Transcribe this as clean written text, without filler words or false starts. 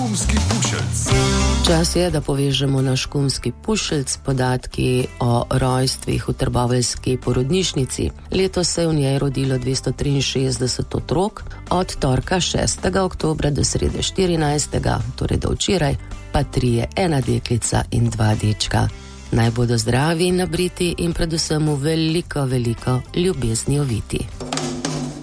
Šumski pušelc. Čas je, da povežemo naš šumski pušelc podatki o rojstvih v trboveljski porodnišnici. Letos se je v njej rodilo 263 otrok, od torka 6. oktobra do srede 14., torej do včeraj, pa 3, ena deklica in 2 dečka. Naj bodo zdravi in nabriti in predvsem v veliko, veliko ljubezni oviti.